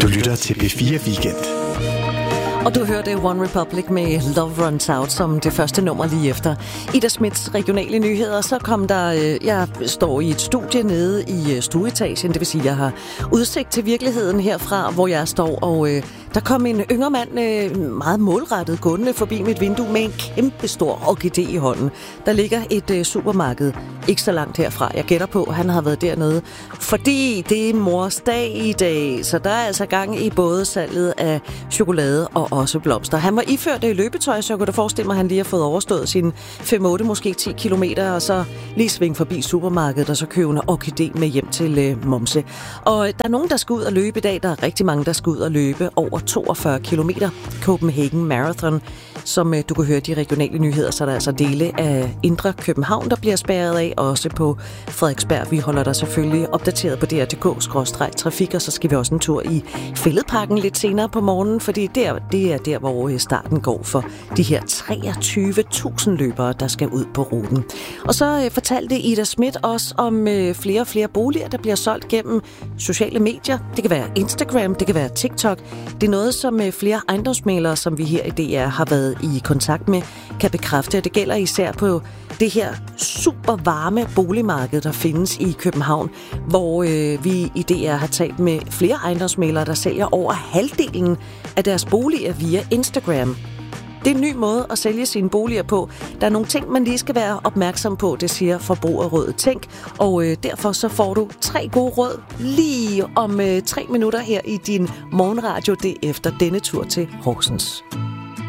lytter til P4 Weekend. Og du hørte One Republic med Love Runs Out som det første nummer lige efter. Ida Smits regionale nyheder, så kom der... Jeg står i et studie nede i stueetagen, det vil sige, jeg har udsigt til virkeligheden herfra, hvor jeg står, og der kom en yngre mand meget målrettet gående forbi mit vindue med en kæmpe stor orkidé i hånden. Der ligger et supermarked ikke så langt herfra. Jeg gætter på, at han har været dernede, fordi det er mors dag i dag, så der er altså gang i både salget af chokolade og også blomster. Han var iført løbetøj, så jeg kunne da forestille mig, at han lige har fået overstået sine 5-8, måske 10 kilometer, og så lige svinge forbi supermarkedet, og så købe en orkidé med hjem til Momse. Og der er nogen, der skal ud og løbe i dag. Der er rigtig mange, der skal ud og løbe over 42 kilometer. Copenhagen Marathon, som du kan høre de regionale nyheder, så der er altså dele af indre København, der bliver spærret af, også på Frederiksberg. Vi holder der selvfølgelig opdateret på dr.dk/trafik, og så skal vi også en tur i Fælledparken lidt senere på morgenen, fordi det er der, hvor starten går for de her 23.000 løbere, der skal ud på ruten. Og så fortalte Ida Smit også om flere og flere boliger, der bliver solgt gennem sociale medier. Det kan være Instagram, det kan være TikTok. Det er noget, som flere ejendomsmæglere, som vi her i DR har været i kontakt med, kan bekræfte. Og det gælder især på det her super varme boligmarked, der findes i København, hvor vi i DR har talt med flere ejendomsmæglere, der sælger over halvdelen af deres boliger via Instagram. Det er en ny måde at sælge sine boliger på. Der er nogle ting, man lige skal være opmærksom på, det siger Forbrugerrådet Tænk, og derfor så får du 3 gode råd lige om 3 minutter her i din morgenradio, det efter denne tur til Horsens.